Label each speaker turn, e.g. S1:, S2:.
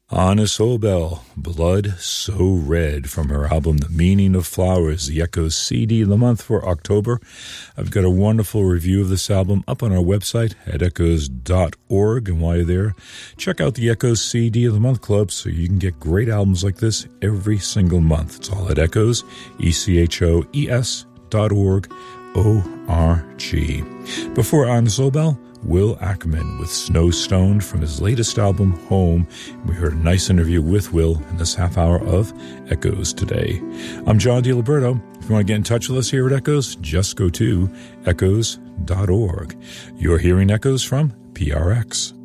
S1: Anna Sobel, Blood So Red, from her album The Meaning of Flowers, the Echoes CD of the month for October. I've got a wonderful review of this album up on our website at echoes.org, and while you're there, check out the Echoes CD of the Month Club so you can get great albums like this every single month. It's all at Echoes, ECHOES.org, O-R-G. Before Anna Sobel, Will Ackerman with Snow Stoned from his latest album, Home. We heard a nice interview with Will in this half hour of Echoes today. I'm John DiLiberto. If you want to get in touch with us here at Echoes, just go to echoes.org. You're hearing Echoes from PRX.